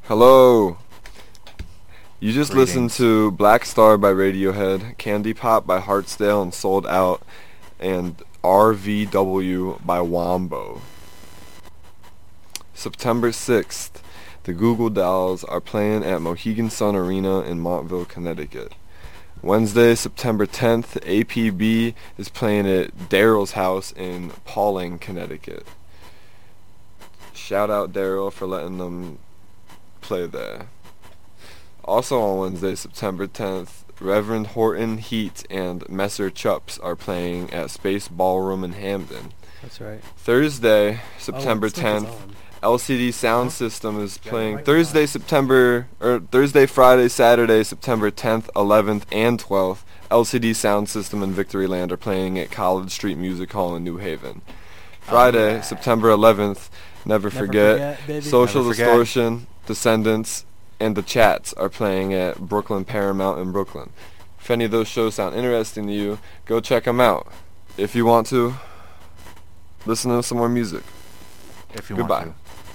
Hello. You just listened Greetings. to Black Star by Radiohead, Candy Pop by Hartsdale and Sold Out, and RVW by Wombo. September 6th, the Google Dolls are playing at Mohegan Sun Arena in Montville, Connecticut. Wednesday, September 10th, APB is playing at Daryl's house in Pauling, Connecticut. Shout out Daryl for letting them play there. Also on Wednesday, September 10th, Reverend Horton Heat and Messer Chups are playing at Space Ballroom in Hamden. That's right. Thursday, September Stuff is 10th, on. LCD Sound System is Yeah, playing right. Thursday, Friday, Saturday, September 10th, 11th, and 12th. LCD Sound System and Victoryland are playing at College Street Music Hall in New Haven. Friday, yeah. September 11th, Never Forget, baby. Social Never Forget. Distortion, Descendants, and The Chats are playing at Brooklyn Paramount in Brooklyn. If any of those shows sound interesting to you, go check them out. If you want to, listen to some more music. If you Goodbye. want to.